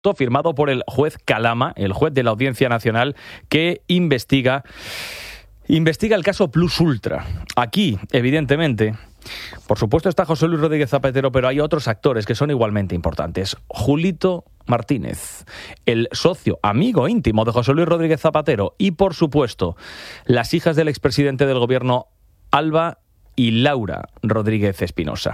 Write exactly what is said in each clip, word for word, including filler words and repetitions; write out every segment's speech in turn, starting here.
auto firmado por el juez Calama, el juez de la Audiencia Nacional, que investiga, investiga el caso Plus Ultra. Aquí, evidentemente, por supuesto está José Luis Rodríguez Zapatero, pero hay otros actores que son igualmente importantes. Julito Martínez, el socio, amigo íntimo de José Luis Rodríguez Zapatero, y por supuesto las hijas del expresidente del gobierno, Alba y Laura Rodríguez Espinosa.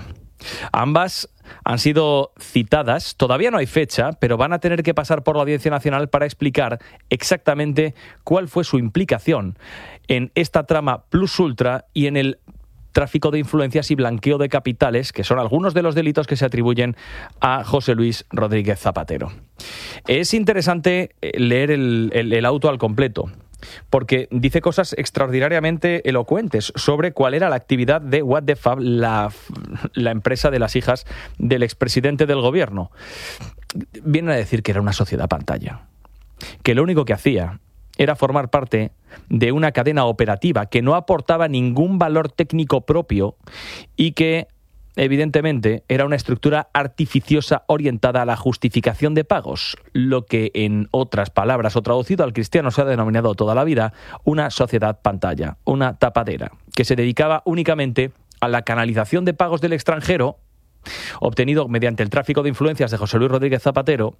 Ambas han sido citadas, todavía no hay fecha, pero van a tener que pasar por la Audiencia Nacional para explicar exactamente cuál fue su implicación en esta trama Plus Ultra y en el tráfico de influencias y blanqueo de capitales, que son algunos de los delitos que se atribuyen a José Luis Rodríguez Zapatero. Es interesante leer el, el, el auto al completo, porque dice cosas extraordinariamente elocuentes sobre cuál era la actividad de What the Fab, la, la empresa de las hijas del expresidente del gobierno. Vienen a decir que era una sociedad pantalla, que lo único que hacía era formar parte de una cadena operativa que no aportaba ningún valor técnico propio y que, evidentemente, era una estructura artificiosa orientada a la justificación de pagos, lo que, en otras palabras o traducido al cristiano, se ha denominado toda la vida una sociedad pantalla, una tapadera, que se dedicaba únicamente a la canalización de pagos del extranjero, obtenido mediante el tráfico de influencias de José Luis Rodríguez Zapatero,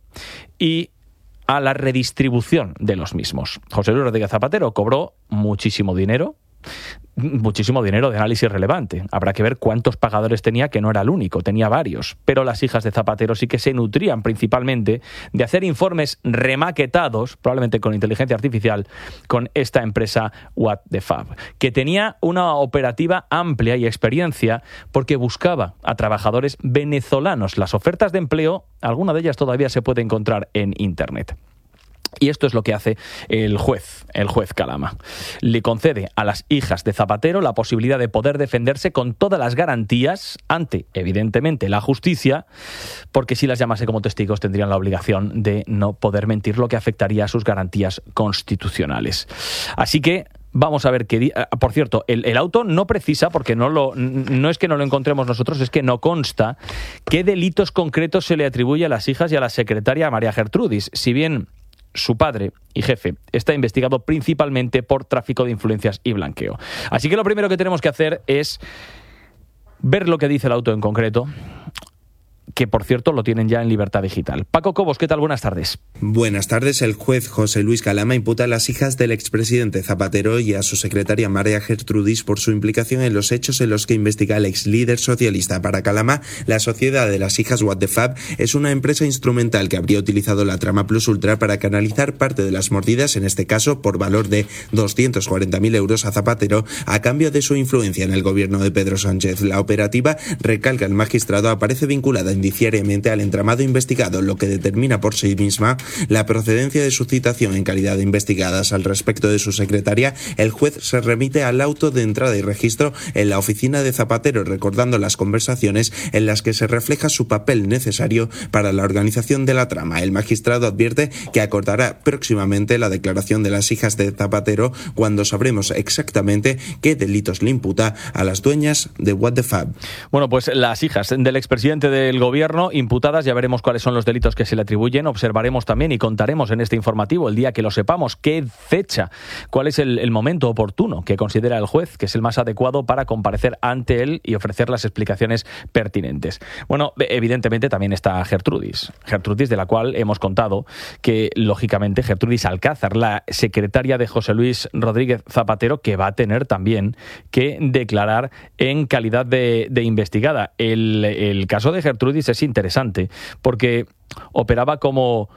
y a la redistribución de los mismos. José Luis Rodríguez Zapatero cobró muchísimo dinero, muchísimo dinero de análisis relevante. Habrá que ver cuántos pagadores tenía, que no era el único, tenía varios. Pero las hijas de Zapatero sí que se nutrían principalmente de hacer informes remaquetados, probablemente con inteligencia artificial, con esta empresa What the Fab, que tenía una operativa amplia y experiencia porque buscaba a trabajadores venezolanos. Las ofertas de empleo, alguna de ellas todavía se puede encontrar en Internet. Y esto es lo que hace el juez, el juez Calama. Le concede a las hijas de Zapatero la posibilidad de poder defenderse con todas las garantías ante, evidentemente, la justicia, porque si las llamase como testigos tendrían la obligación de no poder mentir, lo que afectaría a sus garantías constitucionales. Así que vamos a ver qué... Por cierto, el, el auto no precisa, porque no, lo, no es que no lo encontremos nosotros, es que no consta qué delitos concretos se le atribuye a las hijas y a la secretaria María Gertrudis. Si bien su padre y jefe está investigado principalmente por tráfico de influencias y blanqueo. Así que lo primero que tenemos que hacer es ver lo que dice el auto en concreto, que por cierto lo tienen ya en libertad digital. Paco Cobos, ¿qué tal? Buenas tardes. Buenas tardes. El juez José Luis Calama imputa a las hijas del expresidente Zapatero y a su secretaria María Gertrudis por su implicación en los hechos en los que investiga el ex líder socialista. Para Calama, la sociedad de las hijas What the Fab es una empresa instrumental que habría utilizado la trama Plus Ultra para canalizar parte de las mordidas, en este caso por valor de doscientos cuarenta mil euros a Zapatero, a cambio de su influencia en el gobierno de Pedro Sánchez. La operativa, recalca el magistrado, aparece vinculada indiciariamente al entramado investigado, lo que determina por sí misma la procedencia de su citación en calidad de investigadas. Al respecto de su secretaria, el juez se remite al auto de entrada y registro en la oficina de Zapatero, recordando las conversaciones en las que se refleja su papel necesario para la organización de la trama. El magistrado advierte que acordará próximamente la declaración de las hijas de Zapatero cuando sabremos exactamente qué delitos le imputa a las dueñas de What the Fab. Bueno, pues las hijas del expresidente del gobierno imputadas, ya veremos cuáles son los delitos que se le atribuyen. Observaremos también y contaremos en este informativo, el día que lo sepamos, qué fecha, cuál es el, el momento oportuno que considera el juez que es el más adecuado para comparecer ante él y ofrecer las explicaciones pertinentes. Bueno, evidentemente también está Gertrudis, Gertrudis de la cual hemos contado que, lógicamente, Gertrudis Alcázar, la secretaria de José Luis Rodríguez Zapatero, que va a tener también que declarar en calidad de, de investigada. El, el caso de Gertrudis es interesante porque operaba como...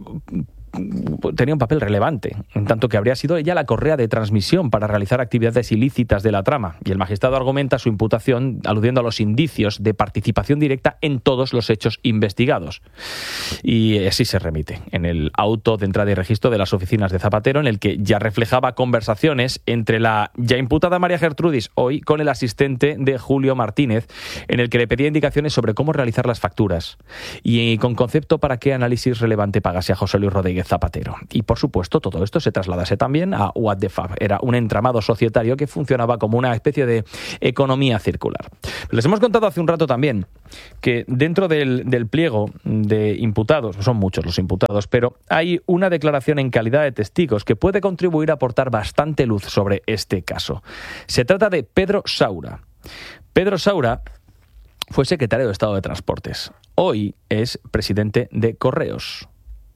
tenía un papel relevante, en tanto que habría sido ella la correa de transmisión para realizar actividades ilícitas de la trama, y el magistrado argumenta su imputación aludiendo a los indicios de participación directa en todos los hechos investigados. Y así se remite en el auto de entrada y registro de las oficinas de Zapatero, en el que ya reflejaba conversaciones entre la ya imputada María Gertrudis, hoy con el asistente de Julio Martínez, en el que le pedía indicaciones sobre cómo realizar las facturas y con concepto para qué análisis relevante pagase a José Luis Rodríguez Zapatero. Y por supuesto todo esto se trasladase también a What the Fab. Era un entramado societario que funcionaba como una especie de economía circular. Les hemos contado hace un rato también que dentro del, del pliego de imputados, son muchos los imputados, pero hay una declaración en calidad de testigos que puede contribuir a aportar bastante luz sobre este caso. Se trata de Pedro Saura. Pedro Saura fue secretario de Estado de Transportes. Hoy es presidente de Correos.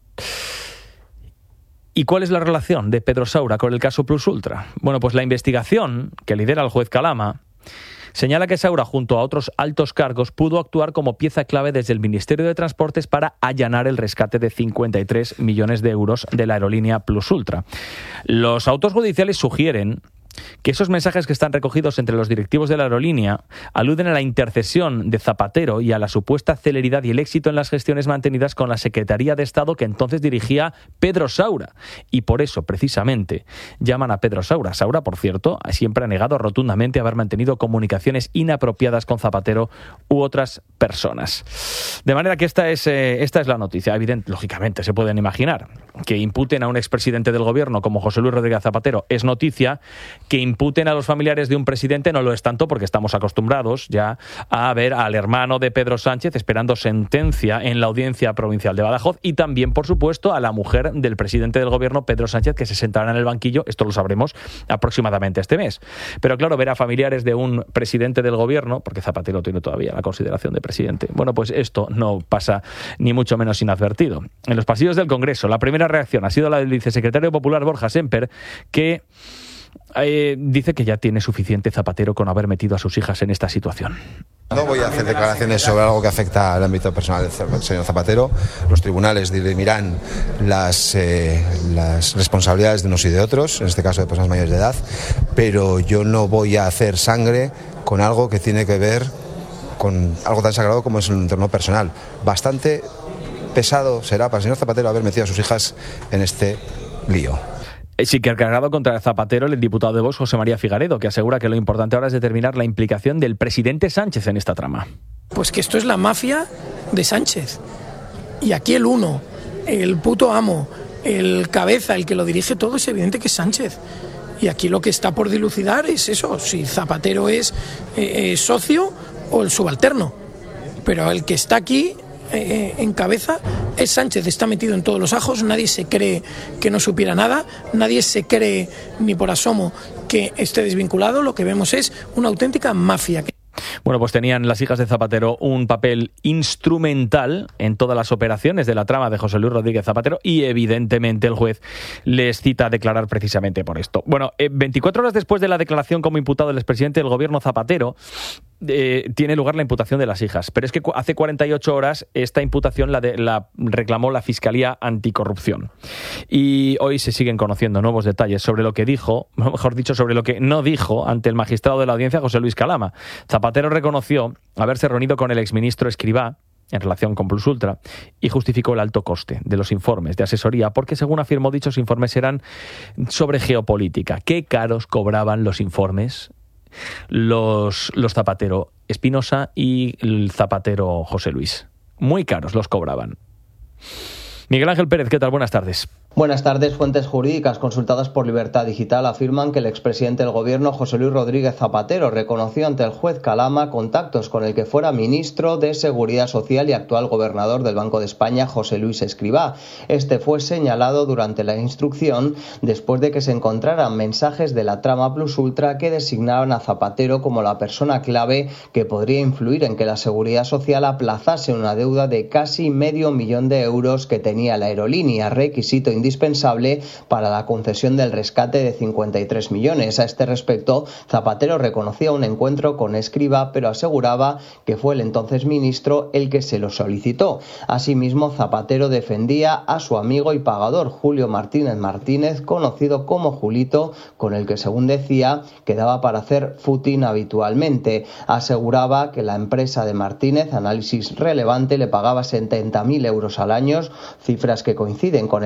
¿Y cuál es la relación de Pedro Saura con el caso Plus Ultra? Bueno, pues la investigación que lidera el juez Calama señala que Saura, junto a otros altos cargos, pudo actuar como pieza clave desde el Ministerio de Transportes para allanar el rescate de cincuenta y tres millones de euros de la aerolínea Plus Ultra. Los autos judiciales sugieren que esos mensajes que están recogidos entre los directivos de la aerolínea aluden a la intercesión de Zapatero y a la supuesta celeridad y el éxito en las gestiones mantenidas con la Secretaría de Estado que entonces dirigía Pedro Saura. Y por eso, precisamente, llaman a Pedro Saura. Saura, por cierto, siempre ha negado rotundamente haber mantenido comunicaciones inapropiadas con Zapatero u otras personas. De manera que esta es, eh, esta es la noticia. Evidente, lógicamente, se pueden imaginar que imputen a un expresidente del gobierno como José Luis Rodríguez Zapatero es noticia. Que imputen a los familiares de un presidente no lo es tanto, porque estamos acostumbrados ya a ver al hermano de Pedro Sánchez esperando sentencia en la Audiencia Provincial de Badajoz y también, por supuesto, a la mujer del presidente del gobierno, Pedro Sánchez, que se sentará en el banquillo, esto lo sabremos aproximadamente este mes. Pero claro, ver a familiares de un presidente del gobierno, porque Zapatero tiene todavía la consideración de presidente, bueno, pues esto no pasa ni mucho menos inadvertido. En los pasillos del Congreso, la primera reacción ha sido la del vicesecretario popular Borja Semper, que Eh, dice que ya tiene suficiente Zapatero con haber metido a sus hijas en esta situación. No voy a hacer declaraciones sobre algo que afecta al ámbito personal del señor Zapatero. Los tribunales dirimirán las, eh, las responsabilidades de unos y de otros, en este caso de personas mayores de edad, pero yo no voy a hacer sangre con algo que tiene que ver con algo tan sagrado como es el entorno personal. Bastante pesado será para el señor Zapatero haber metido a sus hijas en este lío. Sí que ha cargado contra Zapatero el diputado de Vox, José María Figaredo, que asegura que lo importante ahora es determinar la implicación del presidente Sánchez en esta trama. Pues que esto es la mafia de Sánchez. Y aquí el uno, el puto amo, el cabeza, el que lo dirige todo, es evidente que es Sánchez. Y aquí lo que está por dilucidar es eso, si Zapatero es eh, socio o el subalterno. Pero el que está aquí Eh, en cabeza es Sánchez, está metido en todos los ajos, nadie se cree que no supiera nada, nadie se cree ni por asomo que esté desvinculado, lo que vemos es una auténtica mafia. Bueno, pues tenían las hijas de Zapatero un papel instrumental en todas las operaciones de la trama de José Luis Rodríguez Zapatero y evidentemente el juez les cita a declarar precisamente por esto. Bueno, eh, veinticuatro horas después de la declaración como imputado del expresidente del gobierno Zapatero, Eh, tiene lugar la imputación de las hijas. Pero es que hace cuarenta y ocho horas esta imputación la, de, la reclamó la Fiscalía Anticorrupción. Y hoy se siguen conociendo nuevos detalles sobre lo que dijo, mejor dicho, sobre lo que no dijo ante el magistrado de la audiencia, José Luis Calama. Zapatero reconoció haberse reunido con el exministro Escrivá en relación con Plus Ultra y justificó el alto coste de los informes de asesoría porque, según afirmó, dichos informes eran sobre geopolítica. ¿Qué caros cobraban los informes? Los, los Zapatero Espinosa y el Zapatero José Luis. Muy caros los cobraban. Miguel Ángel Pérez, ¿qué tal? Buenas tardes. Buenas tardes. Fuentes jurídicas consultadas por Libertad Digital afirman que el expresidente del gobierno, José Luis Rodríguez Zapatero, reconoció ante el juez Calama contactos con el que fuera ministro de Seguridad Social y actual gobernador del Banco de España, José Luis Escrivá. Este fue señalado durante la instrucción después de que se encontraran mensajes de la trama Plus Ultra que designaban a Zapatero como la persona clave que podría influir en que la Seguridad Social aplazase una deuda de casi medio millón de euros que tenía la aerolínea, requisito indispensable para la concesión del rescate de cincuenta y tres millones. A este respecto, Zapatero reconocía un encuentro con Escrivá, pero aseguraba que fue el entonces ministro el que se lo solicitó. Asimismo, Zapatero defendía a su amigo y pagador Julio Martínez Martínez, conocido como Julito, con el que, según decía, quedaba para hacer footing habitualmente. Aseguraba que la empresa de Martínez, Análisis Relevante, le pagaba setenta mil euros al año, cifras que coinciden con el pago del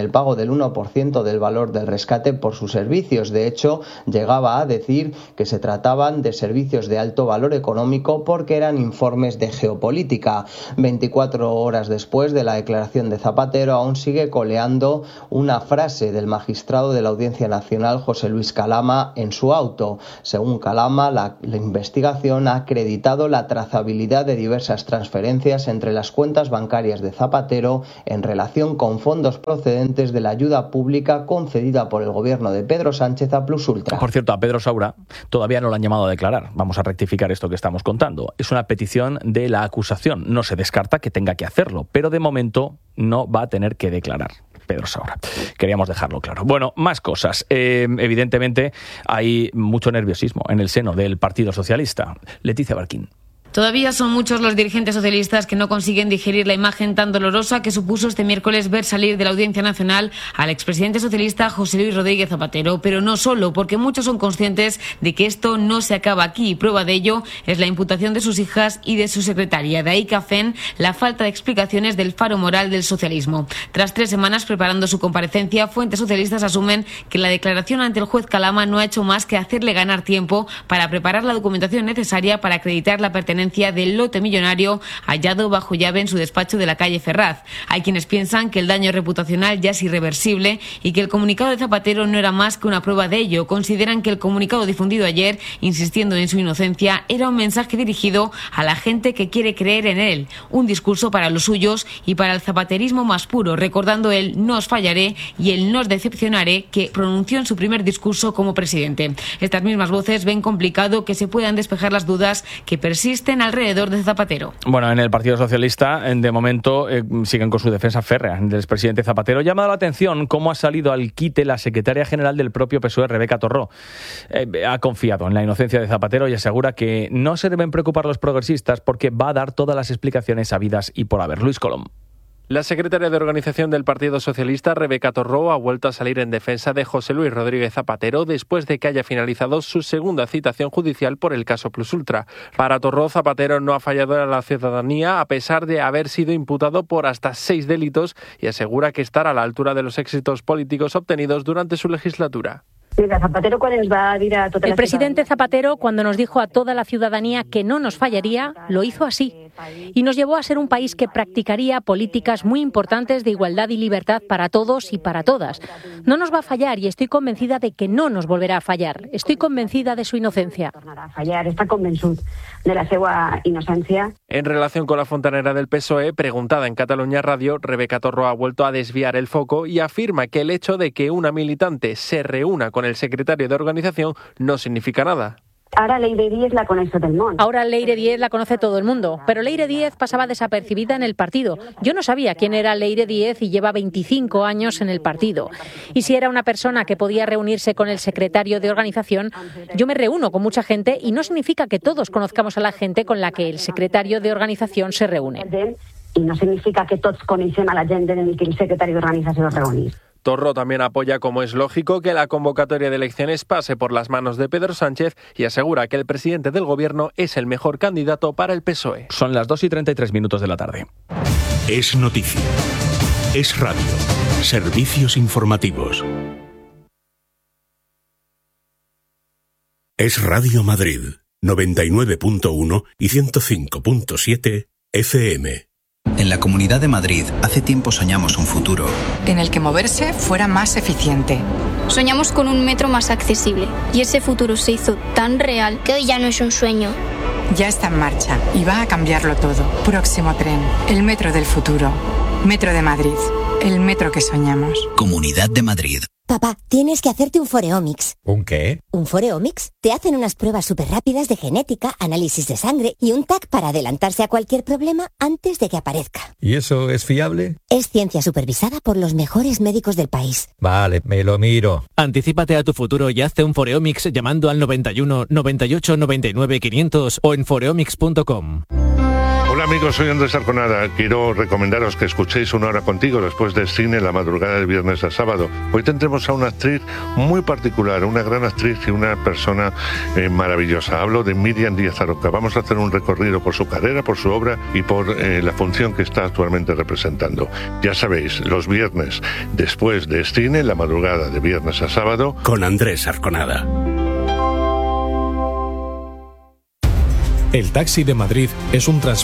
del uno por ciento del valor del rescate por sus servicios. De hecho, llegaba a decir que se trataban de servicios de alto valor económico porque eran informes de geopolítica. veinticuatro horas después de la declaración de Zapatero, aún sigue coleando una frase del magistrado de la Audiencia Nacional, José Luis Calama, en su auto. Según Calama, la, la investigación ha acreditado la trazabilidad de diversas transferencias entre las cuentas bancarias de Zapatero en relación con fondos procedentes de la ayuda pública concedida por el gobierno de Pedro Sánchez a Plus Ultra. Por cierto, a Pedro Saura todavía no lo han llamado a declarar. Vamos a rectificar esto que estamos contando. Es una petición de la acusación. No se descarta que tenga que hacerlo, pero de momento no va a tener que declarar Pedro Saura. Queríamos dejarlo claro. Bueno, más cosas. Eh, evidentemente hay mucho nerviosismo en el seno del Partido Socialista. Leticia Barquín. Todavía son muchos los dirigentes socialistas que no consiguen digerir la imagen tan dolorosa que supuso este miércoles ver salir de la Audiencia Nacional al expresidente socialista José Luis Rodríguez Zapatero, pero no solo, porque muchos son conscientes de que esto no se acaba aquí. Prueba de ello es la imputación de sus hijas y de su secretaria. De ahí que afeen la falta de explicaciones del faro moral del socialismo. Tras tres semanas preparando su comparecencia, fuentes socialistas asumen que la declaración ante el juez Calama no ha hecho más que hacerle ganar tiempo para preparar la documentación necesaria para acreditar la pertenencia del lote millonario hallado bajo llave en su despacho de la calle Ferraz. Hay quienes piensan que el daño reputacional ya es irreversible y que el comunicado de Zapatero no era más que una prueba de ello. Consideran que el comunicado difundido ayer, insistiendo en su inocencia, era un mensaje dirigido a la gente que quiere creer en él, un discurso para los suyos y para el zapaterismo más puro, recordando el "no os fallaré" y el "no os decepcionaré" que pronunció en su primer discurso como presidente. Estas mismas voces ven complicado que se puedan despejar las dudas que persisten alrededor de Zapatero. Bueno, en el Partido Socialista, de momento, eh, siguen con su defensa férrea del expresidente Zapatero. Llama la atención cómo ha salido al quite la secretaria general del propio P S O E, Rebeca Torró. Eh, ha confiado en la inocencia de Zapatero y asegura que no se deben preocupar los progresistas porque va a dar todas las explicaciones habidas y por haber. Luis Colom. La secretaria de Organización del Partido Socialista, Rebeca Torró, ha vuelto a salir en defensa de José Luis Rodríguez Zapatero después de que haya finalizado su segunda citación judicial por el caso Plus Ultra. Para Torró, Zapatero no ha fallado a la ciudadanía a pesar de haber sido imputado por hasta seis delitos y asegura que estará a la altura de los éxitos políticos obtenidos durante su legislatura. Mira, Zapatero, quan ens va dir a tota El presidente Zapatero, cuando nos dijo a toda la ciudadanía que no nos fallaría, lo hizo así. Y nos llevó a ser un país que practicaría políticas muy importantes de igualdad y libertad para todos y para todas. No nos va a fallar y estoy convencida de que no nos volverá a fallar. Estoy convencida de su inocencia. Està convençut de la seva innocència. En relación con la fontanera del P S O E, preguntada en Catalunya Radio, Rebeca Torró ha vuelto a desviar el foco y afirma que el hecho de que una militante se reúna con el secretario de organización no significa nada. Ahora Leire Díez la conoce todo el mundo. Ahora Leire Díez la conoce todo el mundo, pero Leire Díez pasaba desapercibida en el partido. Yo no sabía quién era Leire Díez y lleva veinticinco años en el partido. Y si era una persona que podía reunirse con el secretario de organización, yo me reúno con mucha gente y no significa que todos conozcamos a la gente con la que el secretario de organización se reúne. Y no significa que todos conocemos a la gente en el que el secretario de organización se reúne. Torró también apoya, como es lógico, que la convocatoria de elecciones pase por las manos de Pedro Sánchez y asegura que el presidente del gobierno es el mejor candidato para el P S O E. Son las dos y treinta y tres minutos de la tarde. Es noticia. Es radio. Servicios informativos. Es Radio Madrid, noventa y nueve punto uno y ciento cinco punto siete F M. En la Comunidad de Madrid, hace tiempo soñamos un futuro en el que moverse fuera más eficiente. Soñamos con un metro más accesible y ese futuro se hizo tan real que hoy ya no es un sueño. Ya está en marcha y va a cambiarlo todo. Próximo tren, el metro del futuro. Metro de Madrid, el metro que soñamos. Comunidad de Madrid. Papá, tienes que hacerte un Foreomics. ¿Un qué? Un Foreomics. Te hacen unas pruebas súper rápidas de genética, análisis de sangre y un T A C para adelantarse a cualquier problema antes de que aparezca. ¿Y eso es fiable? Es ciencia supervisada por los mejores médicos del país. Vale, me lo miro. Anticípate a tu futuro y hazte un Foreomics llamando al noventa y uno, noventa y ocho, noventa y nueve, quinientos o en foreomics punto com. Hola amigos, soy Andrés Arconada. Quiero recomendaros que escuchéis Una Hora Contigo después del cine la madrugada de viernes a sábado. Hoy tendremos a una actriz muy particular, una gran actriz y una persona eh, maravillosa. Hablo de Miriam Díaz Aroca. Vamos a hacer un recorrido por su carrera, por su obra y por eh, la función que está actualmente representando. Ya sabéis, los viernes después del cine, la madrugada de viernes a sábado. Con Andrés Arconada. El taxi de Madrid es un transporte